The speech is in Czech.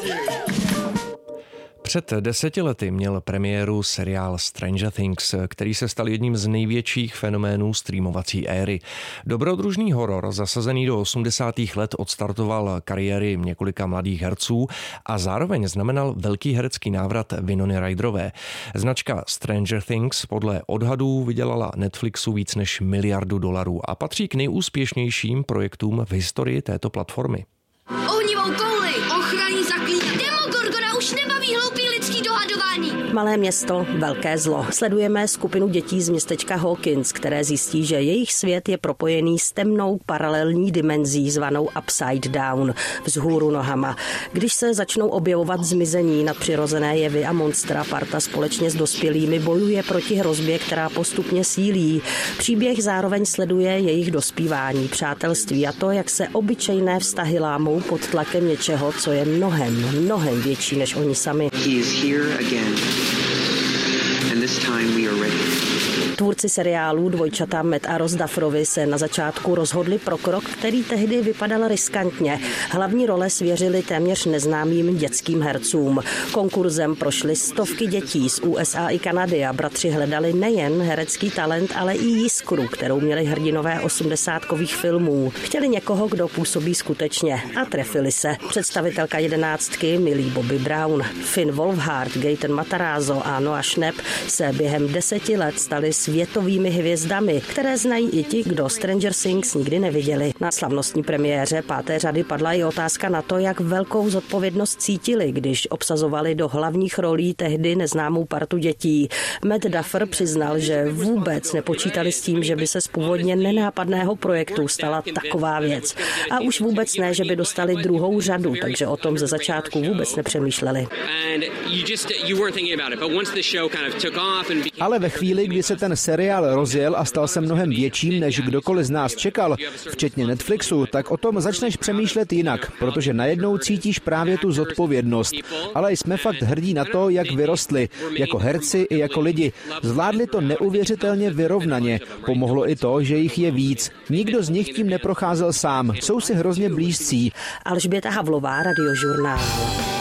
Před 10 lety měl premiéru seriál Stranger Things, který se stal jedním z největších fenoménů streamovací éry. Dobrodružný horor zasazený do 80. let odstartoval kariéry několika mladých herců a zároveň znamenal velký herecký návrat Winony Ryderové. Značka Stranger Things podle odhadů vydělala Netflixu víc než $1 miliard a patří k nejúspěšnějším projektům v historii této platformy. Ohnivou kouli, ochranný zaklínat. Demogorgona už nebaví hloupý lidský dohadování. Malé město, velké zlo. Sledujeme skupinu dětí z městečka Hawkins, které zjistí, že jejich svět je propojený s temnou paralelní dimenzí zvanou Upside Down, vzhůru nohama. Když se začnou objevovat zmizení, nadpřirozené jevy a monstra, parta společně s dospělými bojuje proti hrozbě, která postupně sílí. Příběh zároveň sleduje jejich dospívání, přátelství a to, jak se obyčejné vztahy lámou pod tlakem něčeho, co je mnohem větší než oni sami. Tvůrci seriálů dvojčata Matt a Ross Dufferovi se na začátku rozhodli pro krok, který tehdy vypadal riskantně. Hlavní role svěřili téměř neznámým dětským hercům. Konkurzem prošly stovky dětí z USA i Kanady a bratři hledali nejen herecký talent, ale i jiskru, kterou měli hrdinové 80kových filmů. Chtěli někoho, kdo působí skutečně a trefili se. Představitelka 11, milý Bobby Brown, Finn Wolfhard, Gaten Matarazzo a Noah Schnapp se během 10 let stali světovými hvězdami, které znají i ti, kdo Stranger Things nikdy neviděli. Na slavnostní premiéře 5. řady padla i otázka na to, jak velkou zodpovědnost cítili, když obsazovali do hlavních rolí tehdy neznámou partu dětí. Matt Duffer přiznal, že vůbec nepočítali s tím, že by se z původně nenápadného projektu stala taková věc. A už vůbec ne, že by dostali druhou řadu, takže o tom ze začátku vůbec nepřemýšleli. Ale ve chvíli, kdy se ten seriál rozjel a stal se mnohem větším, než kdokoliv z nás čekal, včetně Netflixu, tak o tom začneš přemýšlet jinak, protože najednou cítíš právě tu zodpovědnost. Ale jsme fakt hrdí na to, jak vyrostli, jako herci i jako lidi. Zvládli to neuvěřitelně vyrovnaně. Pomohlo i to, že jich je víc. Nikdo z nich tím neprocházel sám. Jsou si hrozně blízcí. Alžběta Havlová, Radiožurnál.